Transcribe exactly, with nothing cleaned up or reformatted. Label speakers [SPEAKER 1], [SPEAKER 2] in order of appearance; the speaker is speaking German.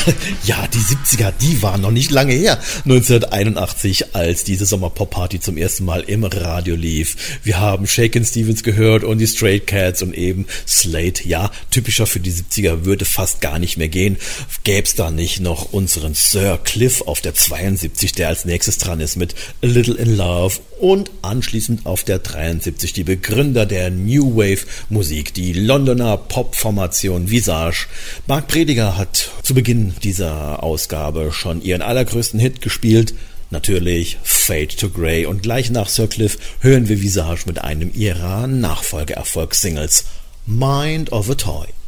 [SPEAKER 1] Ja, die siebziger, die waren noch nicht lange her. neunzehnhunderteinundachtzig, als diese Sommerpop-Party zum ersten Mal im Radio lief. Wir haben Shakin' Stevens gehört und die Stray Cats und eben Slade. Ja, typischer für die siebziger würde fast gar nicht mehr gehen. Gäb's da nicht noch unseren Sir Cliff auf der zweiundsiebzig, der als nächstes dran ist mit A Little in Love, und anschließend auf der dreiundsiebzig die Begründer der New Wave Musik, die Londoner Pop-Formation Visage. Mark Prediger hat zu Beginn dieser Ausgabe schon ihren allergrößten Hit gespielt, natürlich Fade to Grey, und gleich nach Sir Cliff hören wir Visage mit einem ihrer Nachfolgeerfolgssingles, Mind of a Toy.